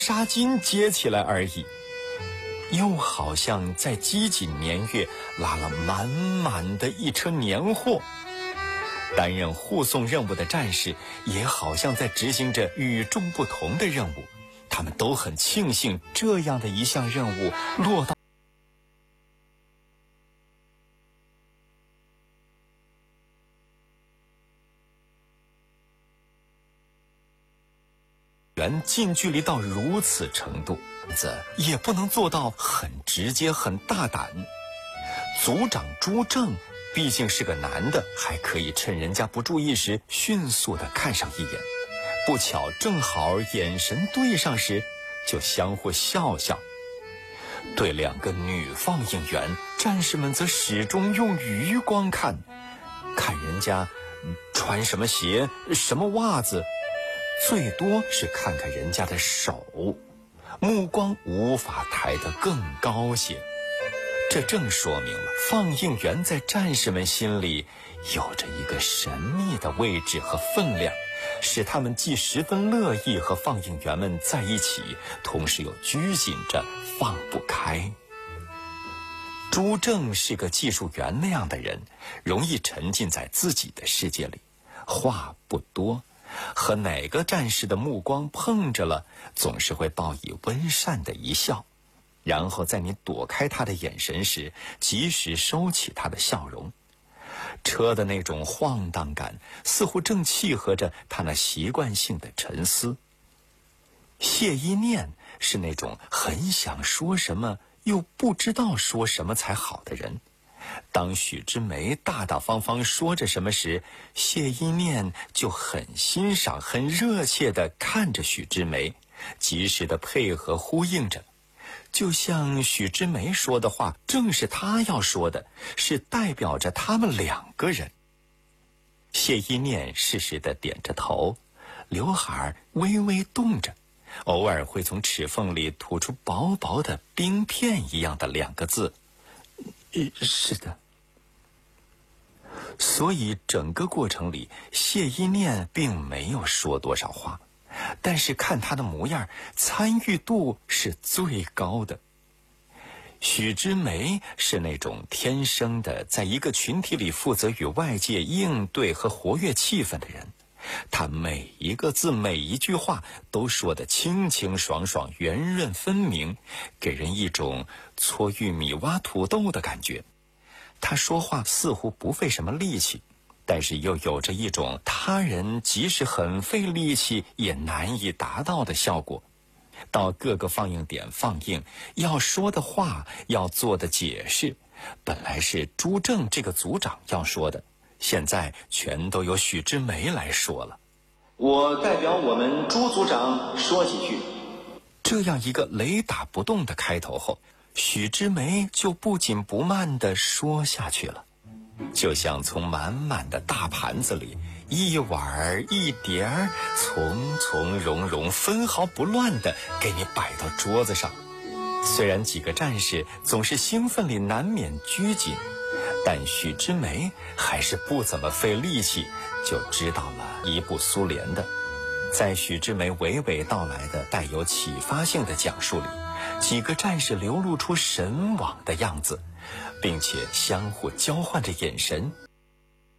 纱巾接起来而已，又好像在积锦年月拉了满满的一车年货。担任护送任务的战士也好像在执行着与众不同的任务，他们都很庆幸这样的一项任务落到近距离到如此程度，也不能做到很直接很大胆。组长朱正毕竟是个男的，还可以趁人家不注意时迅速地看上一眼，不巧正好眼神对上时就相互笑笑。对两个女放映员，战士们则始终用余光看人家穿什么鞋什么袜子，最多是看看人家的手，目光无法抬得更高些。这正说明了放映员在战士们心里有着一个神秘的位置和分量，使他们既十分乐意和放映员们在一起，同时又拘谨着放不开。朱正是个技术员那样的人，容易沉浸在自己的世界里，话不多，和哪个战士的目光碰着了，总是会报以温善的一笑，然后在你躲开他的眼神时，及时收起他的笑容。车的那种晃荡感，似乎正契合着他那习惯性的沉思。谢一念是那种很想说什么又不知道说什么才好的人。当许之梅大大方方说着什么时，谢一念就很欣赏很热切地看着许之梅，及时地配合呼应着，就像许之梅说的话正是他要说的，是代表着他们两个人。谢一念适时地点着头，刘海微微动着，偶尔会从齿缝里吐出薄薄的冰片一样的两个字，是的。所以整个过程里，谢一念并没有说多少话，但是看他的模样，参与度是最高的。许之梅是那种天生的在一个群体里负责与外界应对和活跃气氛的人，他每一个字每一句话都说得清清爽爽圆润分明，给人一种搓玉米挖土豆的感觉。他说话似乎不费什么力气，但是又有着一种他人即使很费力气也难以达到的效果。到各个放映点放映，要说的话要做的解释，本来是朱正这个组长要说的，现在全都由许之梅来说了。 我代表我们朱组长说几句。 这样一个雷打不动的开头后，许之梅就不紧不慢地说下去了，就像从满满的大盘子里一碗一碟儿从从容容分毫不乱地给你摆到桌子上。虽然几个战士总是兴奋里难免拘谨，但许之梅还是不怎么费力气就知道了一部苏联的。在许之梅娓娓道来的带有启发性的讲述里，几个战士流露出神往的样子，并且相互交换着眼神。